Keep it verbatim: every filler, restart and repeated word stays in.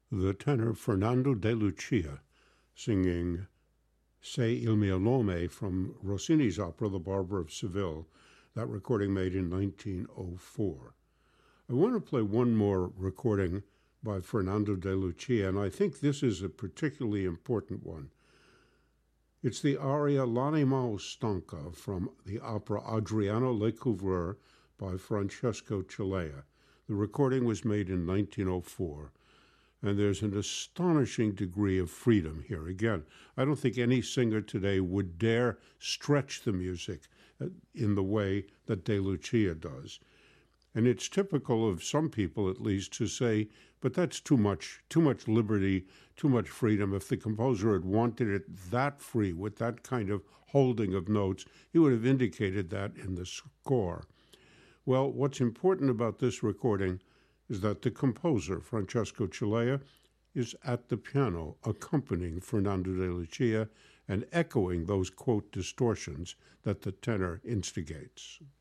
the tenor Fernando de Lucia singing Se il mio nome from Rossini's opera The Barber of Seville, that recording made in nineteen oh four. I want to play one more recording by Fernando de Lucia, and I think this is a particularly important one. It's the aria L'anima stanca from the opera Adriano Lecouvreur by Francesco Celea. The recording was made in nineteen oh four, and there's an astonishing degree of freedom here. Again, I don't think any singer today would dare stretch the music in the way that De Lucia does. And it's typical of some people, at least, to say, but that's too much, too much liberty, too much freedom. If the composer had wanted it that free, with that kind of holding of notes, he would have indicated that in the score. Well, what's important about this recording is that the composer, Francesco Celea, is at the piano accompanying Fernando de Lucia and echoing those, quote, distortions that the tenor instigates.